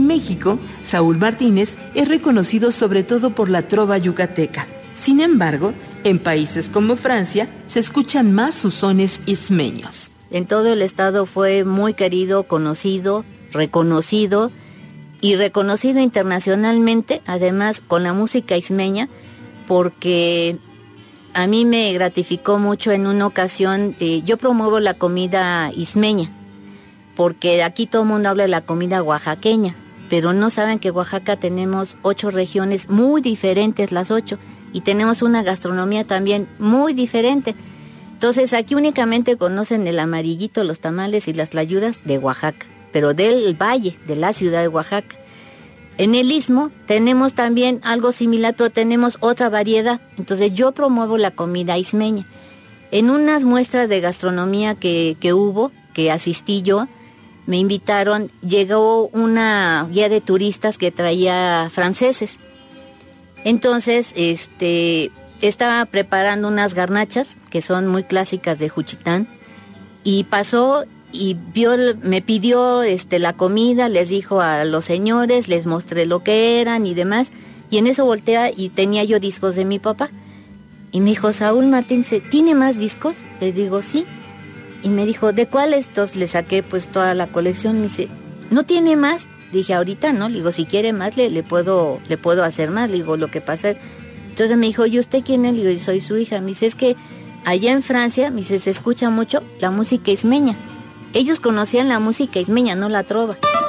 En México, Saúl Martínez es reconocido sobre todo por la trova yucateca. Sin embargo, en países como Francia se escuchan más sus sones ismeños. En todo el estado fue muy querido, conocido, reconocido y reconocido internacionalmente, además con la música ismeña, porque a mí me gratificó mucho en una ocasión. Yo promuevo la comida ismeña, porque aquí todo el mundo habla de la comida oaxaqueña, pero no saben que Oaxaca tenemos 8 regiones muy diferentes, las 8, y tenemos una gastronomía también muy diferente. Entonces aquí únicamente conocen el amarillito, los tamales y las tlayudas de Oaxaca, pero del valle, de la ciudad de Oaxaca. En el Istmo tenemos también algo similar, pero tenemos otra variedad. Entonces yo promuevo la comida ismeña. En unas muestras de gastronomía que hubo, que asistí yo, me invitaron, llegó una guía de turistas que traía franceses. Entonces, estaba preparando unas garnachas, que son muy clásicas de Juchitán, y pasó y me pidió la comida, les dijo a los señores, les mostré lo que eran y demás, y en eso voltea y tenía yo discos de mi papá. Y me dijo, Saúl Martín, ¿tiene más discos? Le digo, sí. Y me dijo, ¿de cuáles? Entonces le saqué pues toda la colección. Me dice, ¿no tiene más? Dije, ahorita no. Le digo, si quiere más, le puedo hacer más. Le digo, lo que pasa. Entonces me dijo, ¿y usted quién es? Le digo, yo soy su hija. Me dice, es que allá en Francia, me dice, se escucha mucho la música ismeña. Ellos conocían la música ismeña, no la trova.